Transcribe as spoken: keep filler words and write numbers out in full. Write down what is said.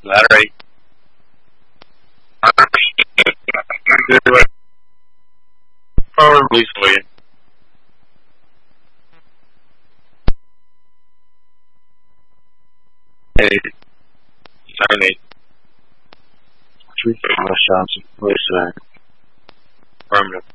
Ladder eight. Power release William. Eight. Seven eight. Three five shots. Wait a second. Affirmative.